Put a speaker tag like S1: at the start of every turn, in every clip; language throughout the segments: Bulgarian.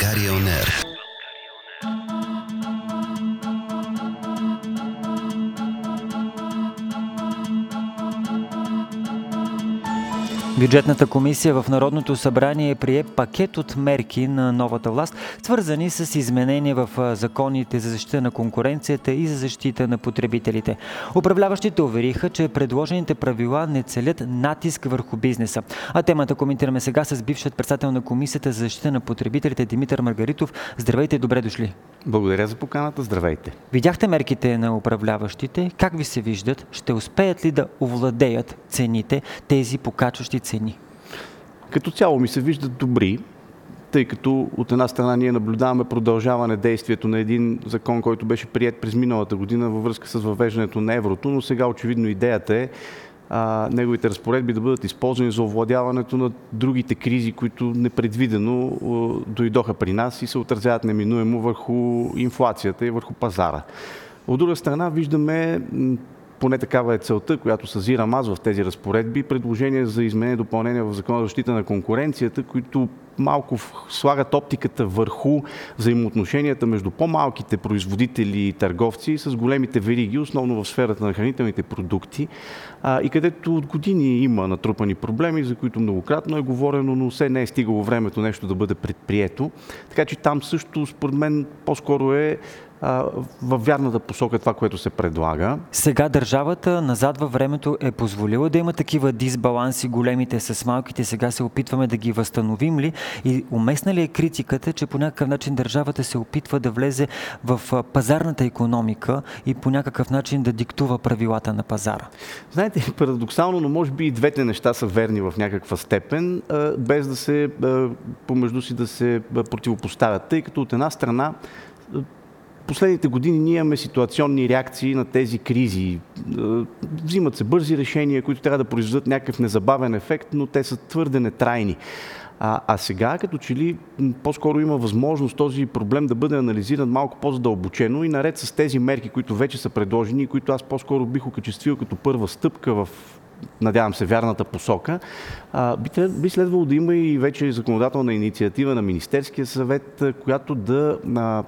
S1: България On Air.
S2: Бюджетната комисия в Народното събрание прие пакет от мерки на новата власт, свързани с изменения в законите за защита на конкуренцията и за защита на потребителите. Управляващите увериха, че предложените правила не целят натиск върху бизнеса. А темата коментираме сега с бившият председател на Комисията за защита на потребителите Димитър Маргаритов. Здравейте и добре дошли.
S3: Благодаря за поканата. Здравейте.
S2: Видяхте мерките на управляващите. Как ви се виждат? Ще успеят ли да овладеят цените, тези покачващи цени?
S3: Като цяло ми се виждат добри, тъй като от една страна ние наблюдаваме продължаване действието на един закон, който беше приет през миналата година във връзка с въвеждането на еврото, но сега очевидно идеята е неговите разпоредби да бъдат използвани за овладяването на другите кризи, които непредвидено дойдоха при нас и се отразяват неминуемо върху инфлацията и върху пазара. От друга страна виждаме, поне такава е целта, която съзирам аз в тези разпоредби, предложения за изменение и допълнение в Закона за защита на конкуренцията, които малко слагат оптиката върху взаимоотношенията между по-малките производители и търговци с големите вериги, основно в сферата на хранителните продукти, и където от години има натрупани проблеми, за които многократно е говорено, но все не е стигало времето нещо да бъде предприето. Така че там също, според мен, по-скоро е във вярната посока това, което се предлага.
S2: Сега държавата назад във времето е позволила да има такива дисбаланси, големите с малките, сега се опитваме да ги възстановим ли? И уместна ли е критиката, че по някакъв начин държавата се опитва да влезе в пазарната икономика и по някакъв начин да диктува правилата на пазара?
S3: Знаете, парадоксално, но може би и двете неща са верни в някаква степен, без да се помежду си да се противопоставят. Тъй като от една страна последните години ние имаме ситуационни реакции на тези кризи. Взимат се бързи решения, които трябва да произведат някакъв незабавен ефект, но те са твърде нетрайни. А сега, като че ли по-скоро има възможност този проблем да бъде анализиран малко по-задълбочено и наред с тези мерки, които вече са предложени и които аз по-скоро бих окачествил като първа стъпка в, надявам се, вярната посока, би следвало да има и вече законодателна инициатива на Министерския съвет, която да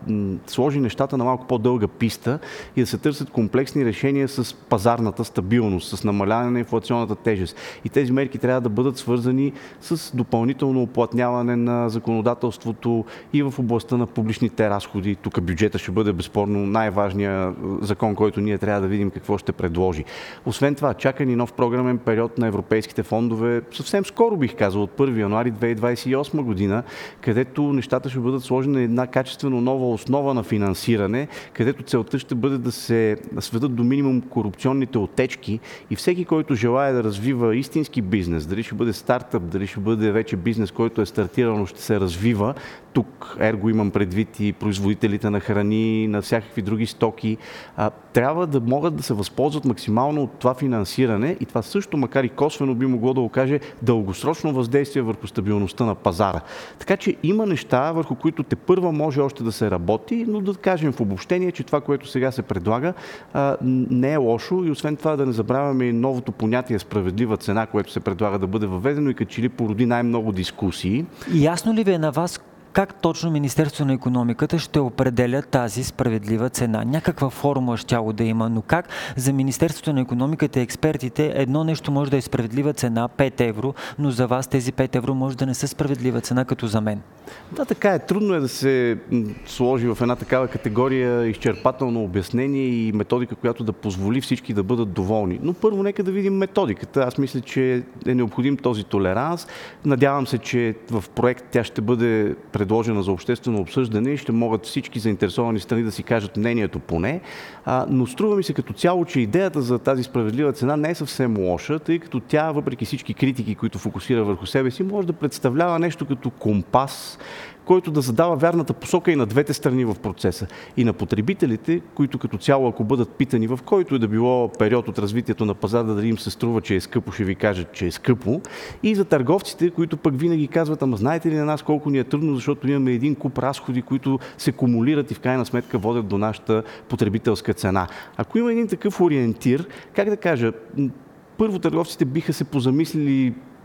S3: сложи нещата на малко по-дълга писта и да се търсят комплексни решения с пазарната стабилност, с намаляване на инфлационната тежест. И тези мерки трябва да бъдат свързани с допълнително уплътняване на законодателството и в областта на публичните разходи. Тук бюджета ще бъде безспорно най-важният закон, който ние трябва да видим какво ще предложи. Освен това, чака ни нов програмен период на европейските фондове, съвсем скоро бих казал, от 1 януари 2028 година, където нещата ще бъдат сложени на една качествено нова основа на финансиране, където целта ще бъде да се сведат до минимум корупционните отечки и всеки, който желае да развива истински бизнес, дали ще бъде стартъп, дали ще бъде вече бизнес, който е стартирал, но ще се развива, тук ерго имам предвид и производителите на храни, на всякакви други стоки, трябва да могат да се възползват максимално от това финансиране и това също, макар и косвено, би могло да окаже дългосрочно въздействие върху стабилността на пазара. Така че има неща, върху които тепърва може още да се работи, но да кажем в обобщение, че това, което сега се предлага, не е лошо и освен това да не забравяме и новото понятие справедлива цена, което се предлага да бъде въведено и като че ли породи най-много дискусии.
S2: Ясно ли ви е на вас как точно Министерството на икономиката ще определя тази справедлива цена? Някаква формула щяло да има, но как за Министерството на икономиката и експертите едно нещо може да е справедлива цена 5 евро, но за вас тези 5 евро може да не са справедлива цена като за мен?
S3: Да, така е. Трудно е да се сложи в една такава категория изчерпателно обяснение и методика, която да позволи всички да бъдат доволни. Но първо нека да видим методиката. Аз мисля, че е необходим този толеранс. Надявам се, че в проект тя ще бъде предложена за обществено обсъждане и ще могат всички заинтересовани страни да си кажат мнението поне. Но струва ми се като цяло, че идеята за тази справедлива цена не е съвсем лоша, тъй като тя, въпреки всички критики, които фокусира върху себе си, може да представлява нещо като компас, който да задава вярната посока и на двете страни в процеса. И на потребителите, които като цяло, ако бъдат питани в който и да било период от развитието на пазара, дали им се струва, че е скъпо, ще ви кажат, че е скъпо. И за търговците, които пък винаги казват, ама знаете ли на нас колко ни е трудно, защото имаме един куп разходи, които се кумулират и в крайна сметка водят до нашата потребителска цена. Ако има един такъв ориентир, как да кажа, първо търговците биха се позамислили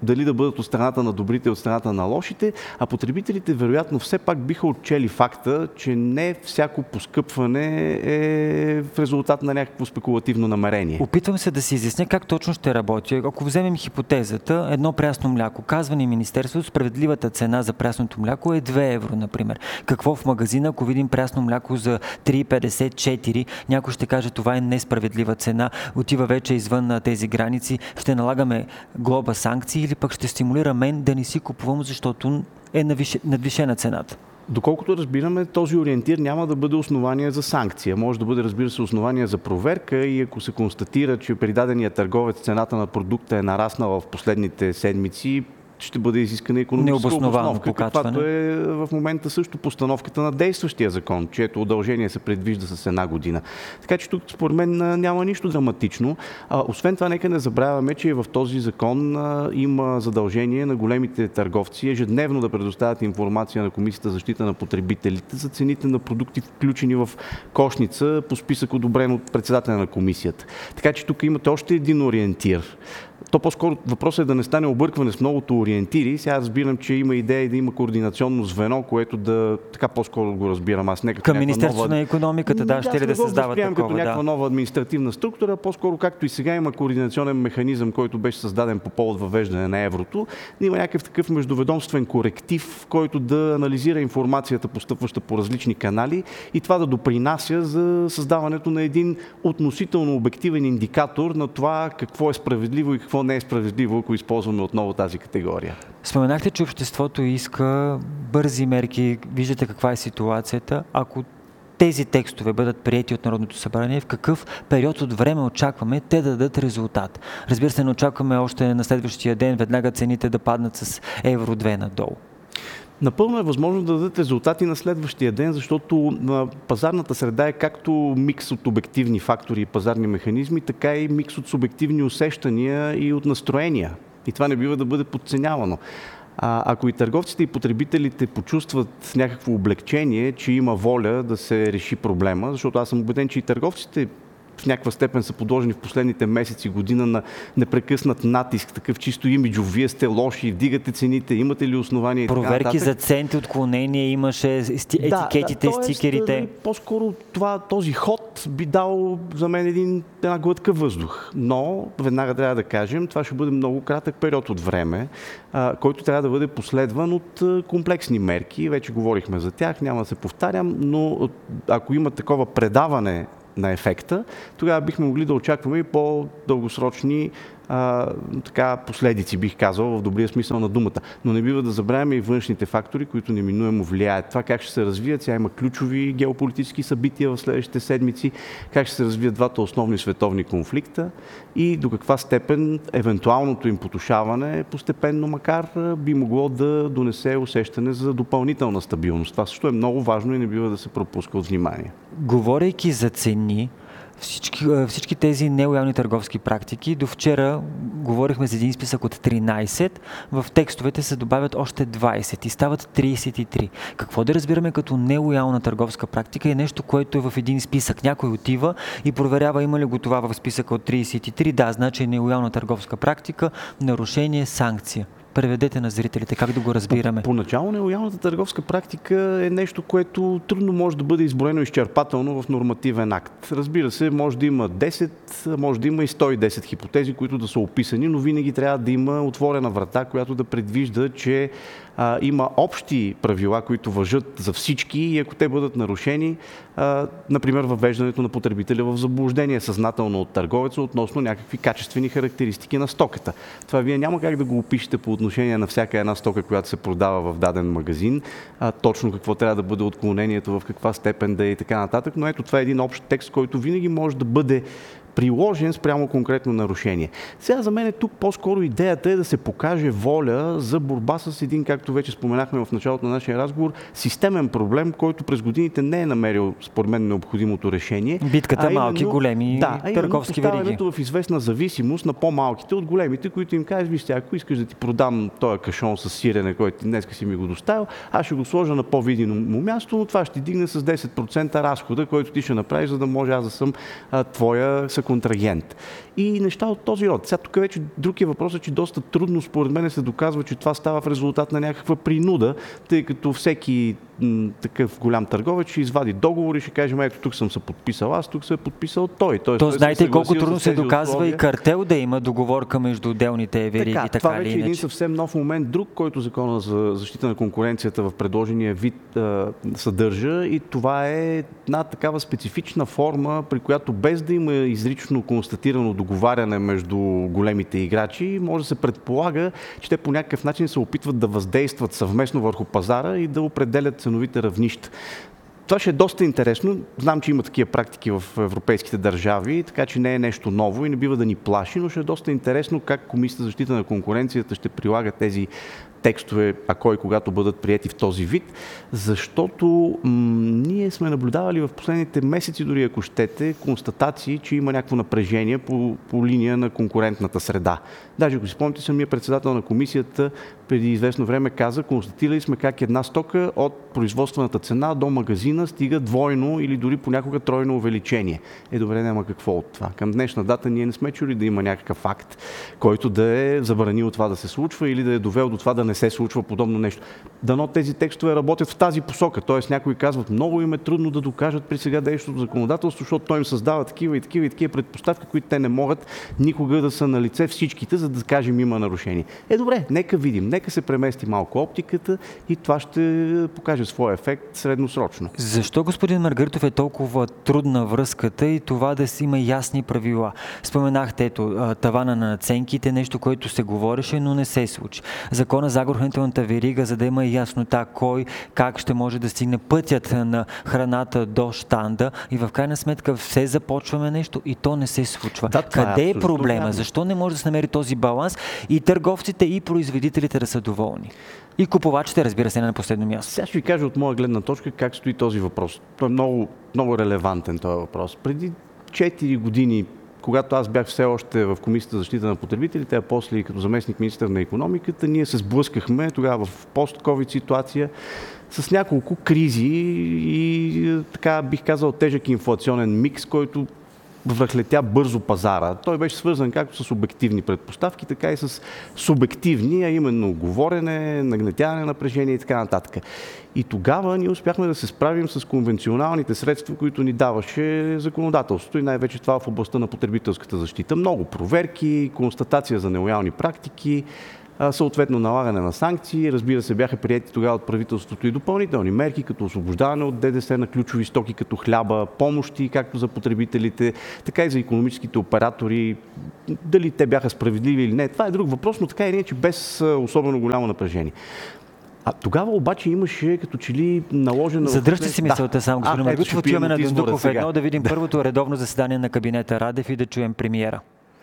S3: дали да бъдат от страната на добрите, от страната на лошите, а потребителите вероятно все пак биха отчели факта, че не всяко поскъпване е в резултат на някакво спекулативно намерение.
S2: Опитвам се да си изясня как точно ще работи. Ако вземем хипотезата, едно прясно мляко, казва ни Министерството, справедливата цена за прясното мляко е 2 евро, например. Какво в магазина, ако видим прясно мляко за 3,54, някой ще каже, това е несправедлива цена, отива вече извън тези граници, ще налагаме глоба, санкции или пък ще стимулира мен да не си купувам, защото е надвишена цената?
S3: Доколкото разбираме, този ориентир няма да бъде основание за санкция. Може да бъде, разбира се, основание за проверка и ако се констатира, че при дадения търговец цената на продукта е нараснала в последните седмици, ще бъде изискана икономическа обосновка, каквато е в момента също постановката на действащия закон, чието удължение се предвижда с 1 година. Така че тук според мен няма нищо драматично. Освен това, нека не забравяме, че в този закон има задължение на големите търговци ежедневно да предоставят информация на Комисията за защита на потребителите за цените на продукти, включени в кошница по списък, одобрен от председателя на комисията. Така че тук имате още един ориентир. То по-скоро въпросът е да не стане объркване с многото ориентири. Сега разбирам, че има идея да има координационно звено, което да, така по-скоро го разбирам аз. Не
S2: към Министерството на икономиката, ще ли да създава такова?
S3: Като някаква нова административна структура, по-скоро както и сега има координационен механизъм, който беше създаден по повод въвеждане на еврото. Има някакъв такъв междуведомствен коректив, който да анализира информацията, постъпваща по различни канали и това да допринася за създаването на един относително обективен индикатор на това какво е справедливо и какво не е справедливо, ако използваме отново тази категория.
S2: Споменахте, че обществото иска бързи мерки. Виждате каква е ситуацията. Ако тези текстове бъдат приети от Народното събрание, в какъв период от време очакваме те да дадат резултат? Разбира се, не очакваме още на следващия ден веднага цените да паднат с евро 2 надолу.
S3: Напълно е възможно да дадат резултати на следващия ден, защото пазарната среда е както микс от обективни фактори и пазарни механизми, така и микс от субективни усещания и от настроения. И това не бива да бъде подценявано. Ако и търговците и потребителите почувстват някакво облегчение, че има воля да се реши проблема, защото аз съм убеден, че и търговците в някаква степен са подложени в последните месеци, година на непрекъснат натиск, такъв чисто имиджов. Вие сте лоши, вдигате цените, имате ли основания?
S2: Проверки за центи, отклонения, имаше етикетите, стикерите.
S3: По-скоро този ход би дал за мен една глътка въздух. Но, веднага трябва да кажем, това ще бъде много кратък период от време, който трябва да бъде последван от комплексни мерки. Вече говорихме за тях, няма да се повтарям, но ако има такова предаване на ефекта, тогава бихме могли да очакваме и по-дългосрочни последици, бих казал, в добрия смисъл на думата. Но не бива да забравяме и външните фактори, които неминуемо влияят. Това как ще се развият, сега има ключови геополитически събития в следващите седмици, как ще се развият двата основни световни конфликта и до каква степен евентуалното им потушаване постепенно, макар би могло да донесе усещане за допълнителна стабилност. Това също е много важно и не бива да се пропуска от внимание.
S2: Говорейки за цени, всички тези нелоялни търговски практики, до вчера говорихме за един списък от 13, в текстовете се добавят още 20 и стават 33. Какво да разбираме като нелоялна търговска практика е нещо, което е в един списък. Някой отива и проверява има ли го това в списъка от 33. Да, значи е нелоялна търговска практика, нарушение, санкция. Преведете на зрителите, как да го разбираме.
S3: Поначало нелоялната търговска практика е нещо, което трудно може да бъде изброено изчерпателно в нормативен акт. Разбира се, може да има 10, може да има и 110 хипотези, които да са описани, но винаги трябва да има отворена врата, която да предвижда, че има общи правила, които важат за всички и ако те бъдат нарушени, например въвеждането на потребителя в заблуждение съзнателно от търговеца относно някакви качествени характеристики на стоката. Това вие няма как да го опишете по отношение на всяка една стока, която се продава в даден магазин, точно какво трябва да бъде отклонението, в каква степен да е и така нататък, но ето това е един общ текст, който винаги може да бъде приложен спрямо конкретно нарушение. Сега за мен тук по-скоро идеята е да се покаже воля за борба с един, както вече споменахме в началото на нашия разговор, системен проблем, който през годините не е намерил, според мен, необходимото решение.
S2: Битката малки, големи търговски вериги.
S3: Поставянето в известна зависимост на по-малките от големите, които им кажат, вижте, ако искаш да ти продам този кашон с сирене, който днеска си ми го доставил, аз ще го сложа на по-видимо място, но това ще ти дигне с 10% разхода, който ти ще направиш, за да може аз да съм твоя контрагент. И неща от този род. Сега тук вече другия въпрос е, че доста трудно според мен се доказва, че това става в резултат на някаква принуда, тъй като всеки такъв голям търговец ще извади договор и ще каже, ето тук съм се подписал аз, тук се е подписал той.
S2: То знаете колко трудно се доказва условия. И картел да има договорка между отделните вериги. Така,
S3: това вече е един съвсем нов момент, друг, който Закона за защита на конкуренцията в предложения вид съдържа, и това е една такава специфична форма, при която без да има изрично констатирано договаряне между големите играчи, може да се предполага, че те по някакъв начин се опитват да въздействат съвместно върху пазара и да определят ценовите равнища. Това ще е доста интересно. Знам, че има такива практики в европейските държави, така че не е нещо ново и не бива да ни плаши, но ще е доста интересно как Комисията за защита на конкуренцията ще прилага тези текстове, ако и когато бъдат приети в този вид, защото ние сме наблюдавали в последните месеци, дори ако щете, констатации, че има някакво напрежение по линия на конкурентната среда. Даже ако си спомните, самия председател на комисията преди известно време каза, констатирали сме как една стока от производствената цена до магазина стига двойно или дори понякога тройно увеличение. Добре, няма какво от това. Към днешна дата ние не сме чули да има някакъв акт, който да е забранил това да се случва или да е довел до това да не се случва подобно нещо. Дано тези текстове работят в тази посока. Тоест някои казват, много им е трудно да докажат при сега действащото законодателство, защото той им създава такива предпоставки, които те не могат никога да са на лице всичките, за да кажем има нарушение. Добре, нека видим, нека се премести малко оптиката и това ще покаже своя ефект средносрочно.
S2: Защо, господин Маргаритов, е толкова трудна връзката и това да си има ясни правила? Споменахте, тавана на надценките, нещо, което се говореше, но не се случи. Закона за агрохранителната верига, за да има яснота кой, как ще може да стигне пътят на храната до щанда и в крайна сметка все започваме нещо и то не се случва. Къде е проблема? Защо не може да се намери този баланс и търговците и производителите да са доволни? И купувачите, разбира се, не на последно място.
S3: Сега ще ви кажа от моя гледна точка как стои този въпрос. Той е много, много релевантен този въпрос. Преди 4 години, когато аз бях все още в Комисията за защита на потребителите, а после и като заместник министър на икономиката, ние се сблъскахме тогава в пост-ковид ситуация с няколко кризи и така бих казал тежък инфлационен микс, който връхлетя бързо пазара. Той беше свързан както с обективни предпоставки, така и с субективни, а именно говорене, нагнетяване на напрежение и така нататък. И тогава ние успяхме да се справим с конвенционалните средства, които ни даваше законодателството и най-вече това в областта на потребителската защита. Много проверки, констатация за нелоялни практики, съответно налагане на санкции. Разбира се, бяха приети тогава от правителството и допълнителни мерки, като освобождаване от ДДС на ключови стоки, като хляба, помощи, както за потребителите, така и за икономическите оператори. Дали те бяха справедливи или не, това е друг въпрос, но така и не, че без особено голямо напрежение. Тогава обаче имаше като че ли наложено...
S2: Задръжте си мисълта само, господин Маргаритов. Отиваме на Дондуков 1, да видим първото редовно заседание на кабинета Радев и да чуем премиера.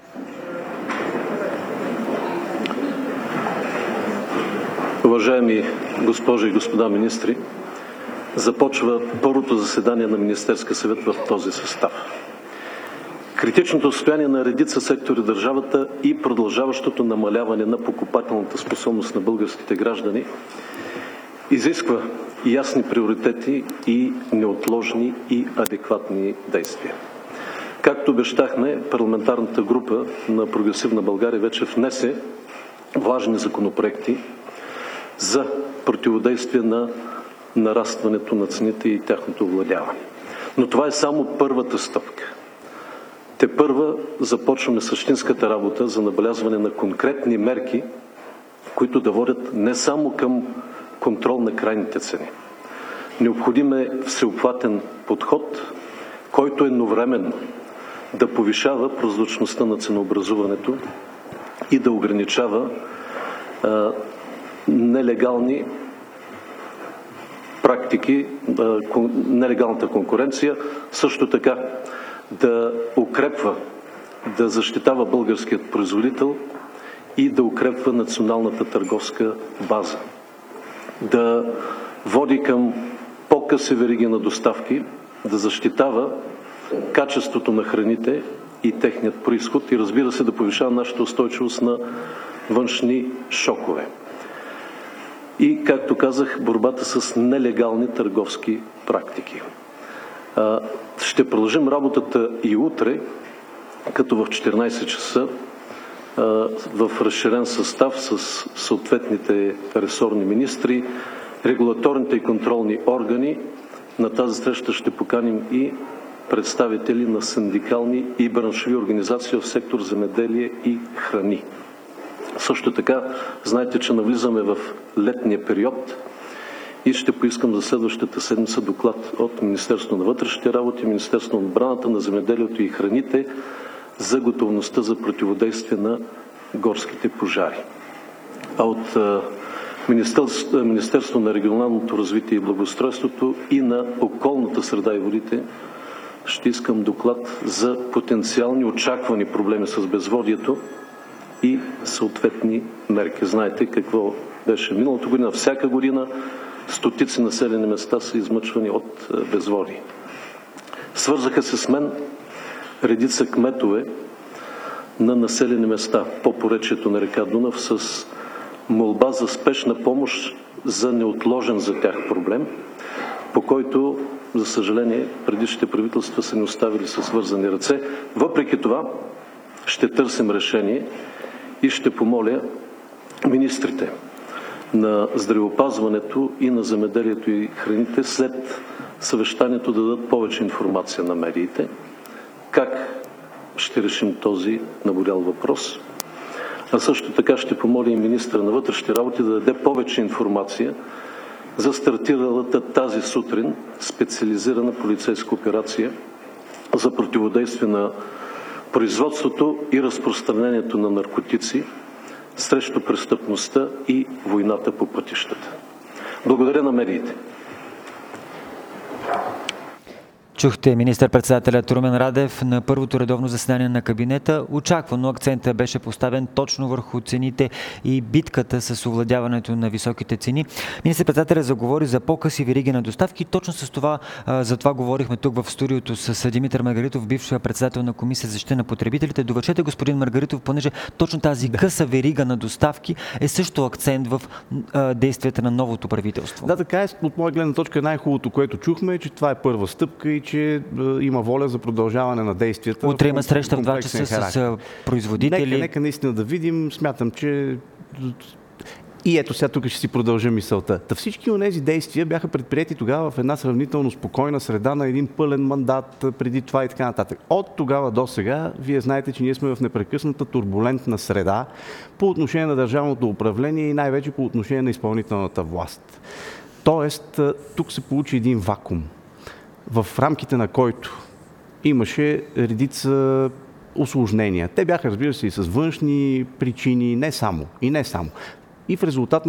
S1: Уважаеми госпожи и господа министри, започва първото заседание на Министерския съвет в този състав. Критичното състояние на редица сектори в държавата и продължаващото намаляване на покупателната способност на българските граждани изисква ясни приоритети и неотложни и адекватни действия. Както обещахме, парламентарната група на Прогресивна България вече внесе важни законопроекти за противодействие на нарастването на цените и тяхното овладяване. Но това е само първата стъпка. Тепърва започваме същинската работа за набелязване на конкретни мерки, които да водят не само към контрол на крайните цени. Необходим е всеобхватен подход, който едновременно да повишава прозрачността на ценообразуването и да ограничава нелегални практики, нелегалната конкуренция, също така да укрепва, да защитава българският производител и да укрепва националната търговска база, да води към по-къси вериги на доставки, да защитава качеството на храните и техният произход и, разбира се, да повишава нашата устойчивост на външни шокове. И, както казах, борбата с нелегални търговски практики. Ще продължим работата и утре като в 14 часа в разширен състав с съответните ресорни министри, регулаторните и контролни органи. На тази среща ще поканим и представители на синдикални и браншови организации в сектор земеделие и храни. Също така, знаете, че навлизаме в летния период и ще поискам за следващата седмица доклад от Министерството на вътрешните работи, Министерството на отбраната, на земеделието и храните за готовността за противодействие на горските пожари. А от Министерството на регионалното развитие и благоустройството и на околната среда и водите ще искам доклад за потенциални очаквани проблеми с безводието и съответни мерки. Знаете какво беше миналата година. Всяка година стотици населени места са измъчвани от безводие. Свързаха се с мен редица кметове на населени места по поречието на река Дунав с молба за спешна помощ за неотложен за тях проблем, по който, за съжаление, предишните правителства са ни оставили със свързани ръце. Въпреки това, ще търсим решение и ще помоля министрите на здравеопазването и на земеделието и храните след съвещанието да дадат повече информация на медиите. Как ще решим този наболял въпрос? А също така ще помоля и министъра на вътрешните работи да даде повече информация за стартиралата тази сутрин специализирана полицейска операция за противодействие на производството и разпространението на наркотици срещу престъпността и войната по пътищата. Благодаря на медиите.
S2: Чухте министър-председателят Румен Радев на първото редовно заседание на кабинета. Очаквано акцентът беше поставен точно върху цените и битката с овладяването на високите цени. Министър-председателят заговори за по-къси вериги на доставки. Точно за това говорихме тук в студиото с Димитър Маргаритов, бивш председател на Комисия за защита на потребителите. Довършете, господин Маргаритов, понеже точно тази къса верига на доставки е също акцент в действията на новото правителство.
S3: Да, така е. От моя гледна точка най-хубавото, което чухме, е, че това е първа стъпка и че има воля за продължаване на действията.
S2: Утре има среща в 2 часа с производители.
S3: Нека наистина да видим. Смятам, че и ето сега тук ще си продължа мисълта. Та всички от тези действия бяха предприети тогава в една сравнително спокойна среда на един пълен мандат преди това и така нататък. От тогава до сега, вие знаете, че ние сме в непрекъсната турбулентна среда по отношение на държавното управление и най-вече по отношение на изпълнителната власт. Тоест, тук се получи един вакуум, в рамките на който имаше редица усложнения. Те бяха, разбира се, и с външни причини, не само. И в резултат